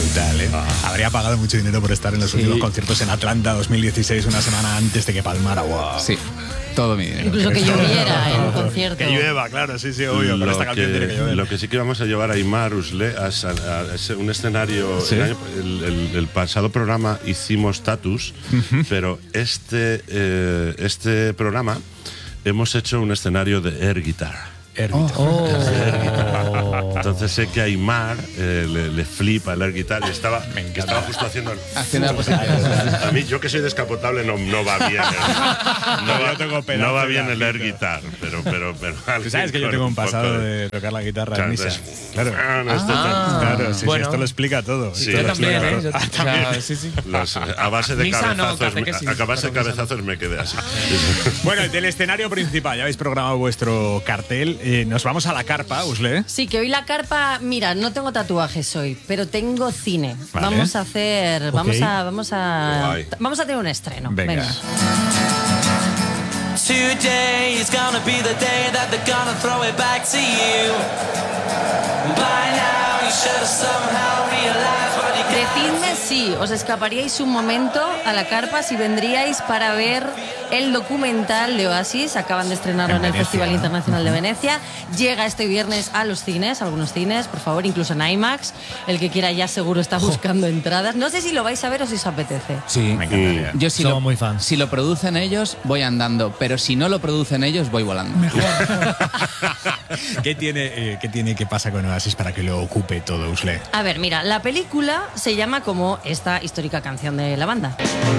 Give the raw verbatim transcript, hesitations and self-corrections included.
brutal, ¿eh? Ah. Habría pagado mucho dinero por estar en los sí. últimos conciertos en Atlanta dos mil dieciséis, una semana antes de que palmara. Wow. Sí. Todo mi dinero. Incluso que lloviera en un concierto. Que llueva, claro, sí, sí, obvio. Con esta canción tiene que llover. Lo que sí que vamos a llevar a Aimar Usle a, a, a un escenario. ¿Sí? El, el, el pasado programa hicimos Tatus, uh-huh. pero este, eh, este programa hemos hecho un escenario de air guitar. Air guitar. Oh. Air guitar. Entonces sé que a Aimar eh, le, le flipa el air guitar y estaba, estaba justo haciendo el, haciendo la a mí, yo que soy descapotable, no, no va bien el, no, va, tengo no va bien el air guitar, pero pero pero tú sabes que yo tengo un pasado de tocar la guitarra claro, en misa. Entonces, claro, ah, no, este ah, claro, sí, bueno. sí, esto lo explica todo. Sí, yo también, ¿eh? Yo, ah, también. O sea, sí, sí. Los, a base de misa cabezazos, no, sí, a base de cabezazos me quedé así. Bueno, del escenario principal, ya habéis programado vuestro cartel. Eh, nos vamos a la carpa, Usle. Sí, que hoy la carpa, mira, no tengo tatuajes hoy, pero tengo cine. Vale. Vamos a hacer, okay. vamos a, vamos a, vamos a tener un estreno. Venga. Venga. Today is gonna be the day that they're gonna throw it back to you. By now you should have somehow realized what you Decidme si os escaparíais un momento a la carpa si vendríais para ver el documental de Oasis. Acaban de estrenarlo en, en el Venecia, Festival ¿no? Internacional de Venecia. Llega este viernes a los cines, algunos cines, por favor, incluso en IMAX. El que quiera ya seguro está buscando oh. entradas. No sé si lo vais a ver o si os apetece. Sí, me encantaría. Yo si Somos lo, muy fans. Si lo producen ellos, voy andando, pero si no lo producen ellos, voy volando. Mejor. ¿Qué tiene, eh, ¿Qué tiene, qué pasa con Oasis para que lo ocupe todo, Usle? A ver, mira, la película se llama como esta histórica canción de la banda.